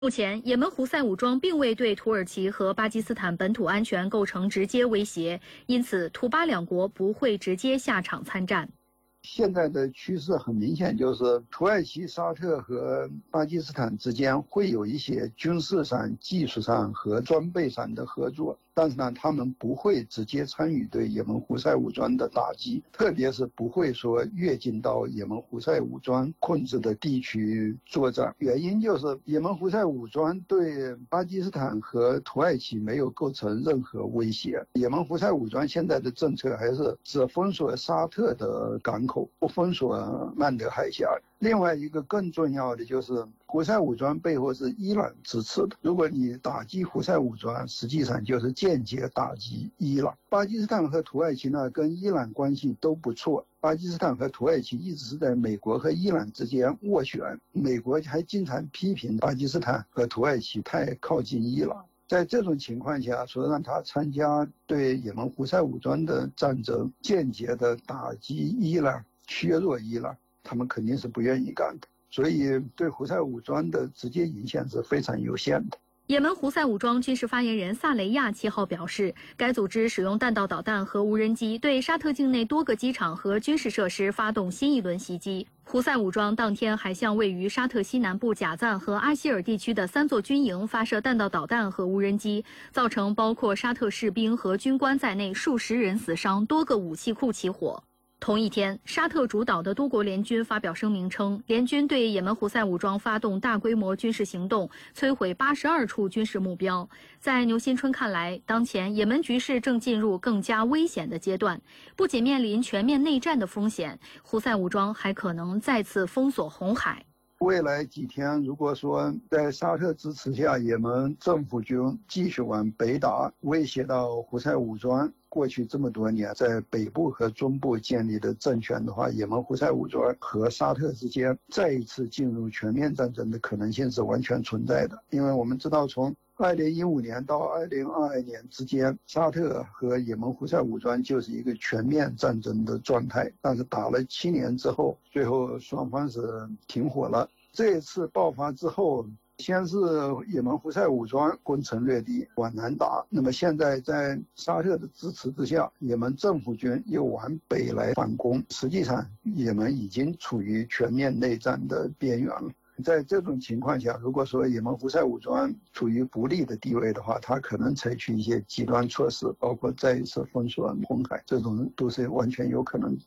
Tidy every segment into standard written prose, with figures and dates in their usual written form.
目前，也门胡塞武装并未对土耳其和巴基斯坦本土安全构成直接威胁，因此土巴两国不会直接下场参战。 现在的趋势很明显，就是土耳其、沙特和巴基斯坦之间会有一些军事上、技术上和装备上的合作，但是呢，他们不会直接参与对也门胡塞武装的打击，特别是不会说越境到也门胡塞武装控制的地区作战。原因就是也门胡塞武装对巴基斯坦和土耳其没有构成任何威胁。也门胡塞武装现在的政策还是只封锁沙特的港口，不封锁曼德海峡。另外一个更重要的就是胡塞武装背后是伊朗支持的，如果你打击胡塞武装，实际上就是间接打击伊朗。巴基斯坦和土耳其呢，跟伊朗关系都不错，巴基斯坦和土耳其一直是在美国和伊朗之间斡旋，美国还经常批评巴基斯坦和土耳其太靠近伊朗。在这种情况下，说让他参加对也门胡塞武装的战争，间接的打击伊朗、削弱伊朗，他们肯定是不愿意干的。所以对胡塞武装的直接影响是非常有限的。 也门胡塞武装军事发言人萨雷亚7号表示，该组织使用弹道导弹和无人机对沙特境内多个机场和军事设施发动新一轮袭击。胡塞武装当天还向位于沙特西南部贾赞和阿希尔地区的3座军营发射弹道导弹和无人机，造成包括沙特士兵和军官在内数十人死伤，多个武器库起火。同一天，沙特主导的多国联军发表声明称，联军对也门胡塞武装发动大规模军事行动，摧毁82处军事目标。在牛新春看来，当前也门局势正进入更加危险的阶段，不仅面临全面内战的风险，胡塞武装还可能再次封锁红海。 未来几天，如果说在沙特支持下，也门政府军继续往北打，威胁到胡塞武装过去这么多年在北部和中部建立的政权的话，也门胡塞武装和沙特之间再一次进入全面战争的可能性是完全存在的。因为我们知道，从2015年到2022年之间，沙特和也门胡塞武装就是一个全面战争的状态，但是打了7年之后，最后双方是停火了。这一次爆发之后，先是也门胡塞武装攻城略地往南打，那么现在在沙特的支持之下，也门政府军又往北来反攻，实际上也门已经处于全面内战的边缘了。在这种情况下，如果说也门胡塞武装处于不利的地位的话，他可能采取一些极端措施，包括再一次封锁红海，这种都是完全有可能的。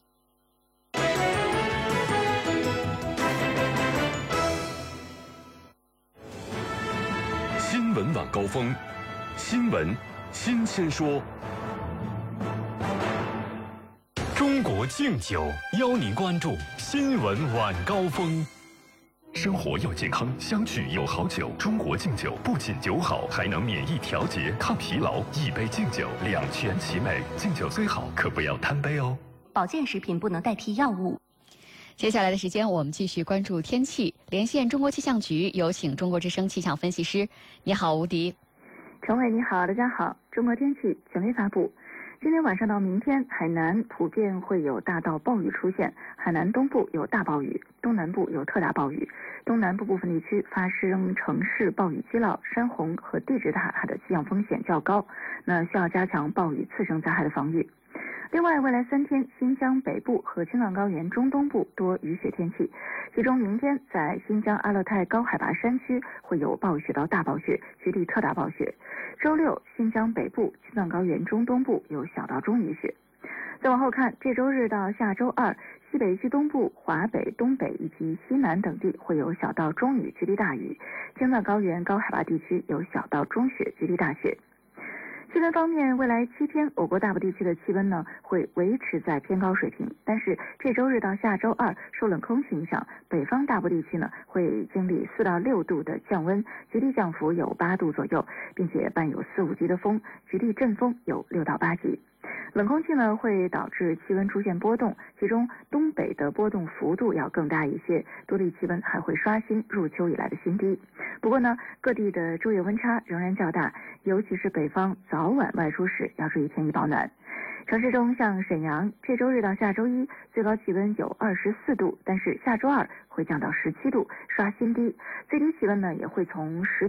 新闻晚高峰，新闻新鲜说。中国敬酒邀您关注新闻晚高峰。生活要健康，相聚有好酒。中国敬酒不仅酒好，还能免疫调节、抗疲劳。一杯敬酒，两全其美。敬酒虽好，可不要贪杯哦。 保健食品不能代替药物。 接下来的时间，我们继续关注天气。连线中国气象局，有请中国之声气象分析师。你好，吴迪。 陈伟，你好，大家好。中国天气权威发布。今天晚上到明天，海南普遍会有大到暴雨出现，海南东部有大暴雨，东南部有特大暴雨，东南部部分地区发生城市暴雨激涝、山洪和地质灾害的气象风险较高，那需要加强暴雨次生灾害的防御。另外，未来3天，新疆北部和青藏高原中东部多雨雪天气，其中明天在新疆阿勒泰高海拔山区会有暴雪到大暴雪，局地特大暴雪。周六，新疆北部、青藏高原中东部有小到中雨雪。再往后看，这周日到下周二，西北西东部、华北、东北以及西南等地会有小到中雨，局地大雨；青藏高原高海拔地区有小到中雪，局地大雪。气温方面，未来7天，我国大部地区的气温呢会维持在偏高水平，但是这周日到下周二，受冷空气影响，北方大部地区呢会经历4到6度的降温，局地降幅有8度左右，并且伴有4、5级的风，局地阵风有6到8级。冷空气呢会导致气温出现波动，其中东北的波动幅度要更大一些，多地气温还会刷新入秋以来的新低。不过呢，各地的昼夜温差仍然较大，尤其是北方早晚外出时要注意添衣保暖。城市中像沈阳，这周日到下周一最高气温有24度，但是下周二会降到17度，刷新低，最低气温呢也会从10